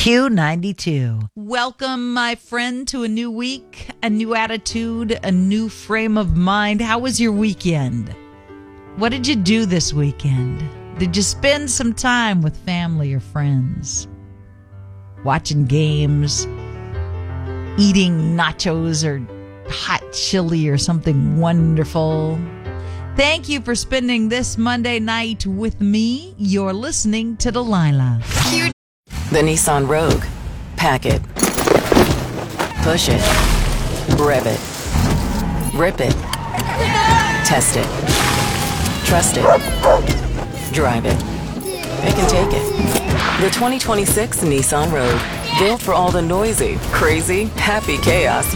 Q92. Welcome, my friend, to a new week, a new attitude, a new frame of mind. How was your weekend? What did you do this weekend? Did you spend some time with family or friends? Watching games, eating nachos or hot chili or something wonderful? Thank you for spending this Monday night with me. You're listening to Delilah. The Nissan Rogue. Pack it. Push it. Rev it. Rip it. Test it. Trust it. Drive it. It can take it. The 2026 Nissan Rogue. Built for all the noisy, crazy, happy chaos